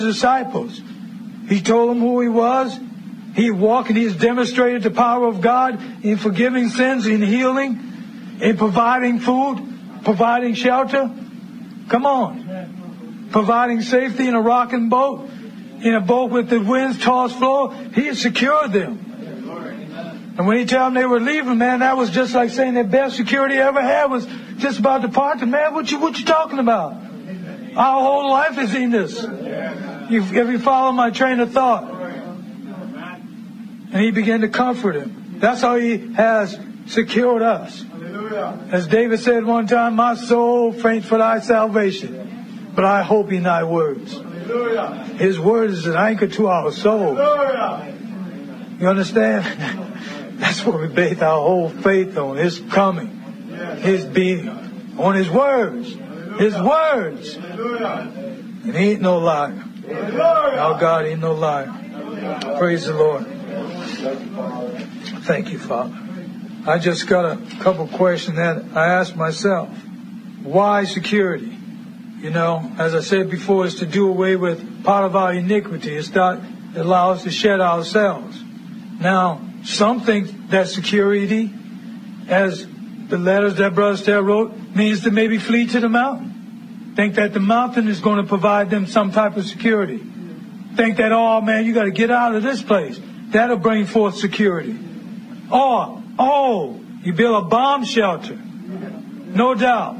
disciples. He told them who he was. He walked and he's demonstrated the power of God in forgiving sins, in healing, in providing food, providing shelter. Come on. Providing safety in a rocking boat, in a boat with the winds tossed floor. He had secured them. And when he told them they were leaving, man, that was just like saying the best security I ever had was just about departing. Man, what you talking about? Our whole life is in this. If you follow my train of thought. And he began to comfort him. That's how he has secured us. As David said one time, my soul faints for thy salvation, but I hope in thy words. His word is an anchor to our soul. You understand? That's what we base our whole faith on. His coming, his being, on his words. His words. And he ain't no liar. Our God ain't no liar. Praise the Lord. Thank you, Father. I just got a couple questions that I asked myself. Why security? You know, as I said before, it's to do away with part of our iniquity. It's not allow us to shed ourselves. Now, some think that security, as the letters that Brother Stell wrote, means to maybe flee to the mountain. Think that the mountain is going to provide them some type of security. Think that, oh man, you got to get out of this place. That'll bring forth security. Or, you build a bomb shelter. No doubt.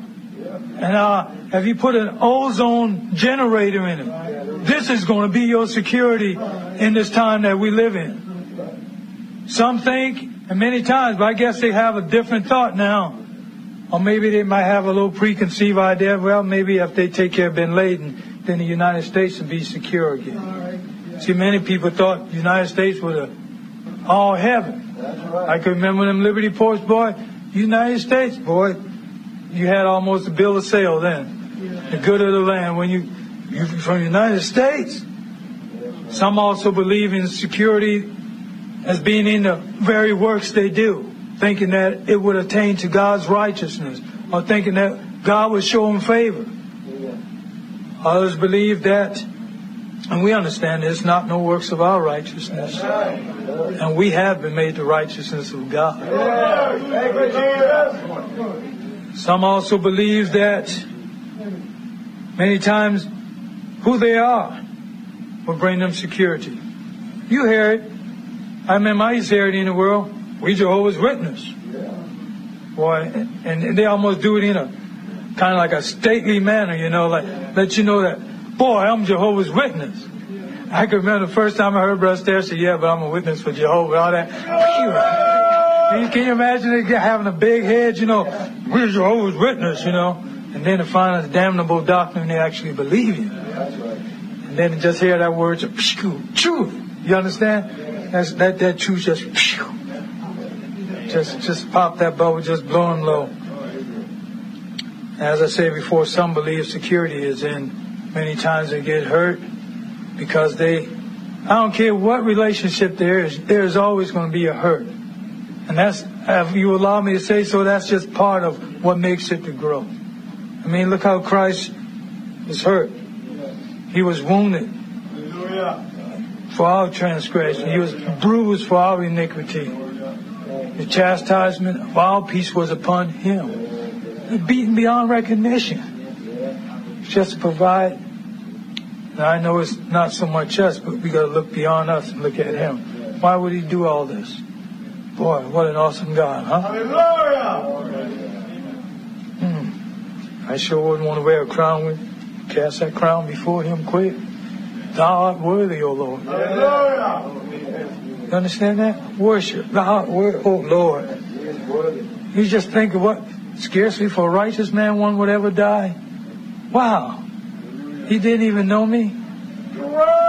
And have you put an ozone generator in it? This is going to be your security in this time that we live in. Some think, and many times, but I guess they have a different thought now. Or maybe they might have a little preconceived idea. Well, maybe if they take care of Bin Laden, then the United States will be secure again. See, many people thought the United States was all heaven. I can remember them Liberty Post, boy, United States, boy, you had almost a bill of sale then. The good of the land when you from the United States. Some also believe in security as being in the very works they do, thinking that it would attain to God's righteousness, or thinking that God would show them favor. Others believe that, and we understand it's not no works of our righteousness. And we have been made the righteousness of God. Some also believe that many times who they are will bring them security. You hear it. I remember I used to hear it in the world. We Jehovah's Witness. Boy, and they almost do it in a kind of like a stately manner, you know, like let you know that, boy, I'm Jehovah's Witness. I can remember the first time I heard Brother Stare say, yeah, but I'm a witness for Jehovah, all that. Can you imagine they having a big head, you know, we're Jehovah's Witness, you know, and then to find a damnable doctrine they actually believe in. And then to just hear that word, truth. You understand? That truth just pop that bubble, just blow them low. As I said before, some believe security is in. Many times they get hurt because I don't care what relationship there is always going to be a hurt. And that's, if you allow me to say so, that's just part of what makes it to grow. I mean, look how Christ was hurt. He was wounded for our transgression. He was bruised for our iniquity. The chastisement of our peace was upon him. Beaten beyond recognition. Just to provide. Now, I know it's not so much us, but we got to look beyond us and look at him. Why would he do all this? Boy, what an awesome God, huh? Hallelujah! I sure wouldn't want to wear a crown with. Cast that crown before him quick. Thou art worthy, O Lord. Hallelujah! You understand that? Worship. Thou art worthy, O Lord. You just think of what? Scarcely for a righteous man one would ever die. Wow. He didn't even know me.